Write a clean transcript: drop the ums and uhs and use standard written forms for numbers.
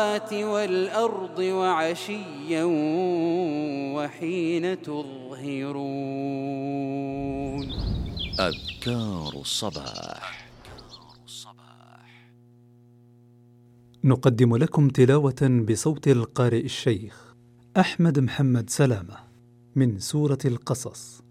والأرض وعشيا وحين تظهرون. أذكار الصباح. نقدم لكم تلاوة بصوت القارئ الشيخ أحمد محمد سلامة من سورة القصص.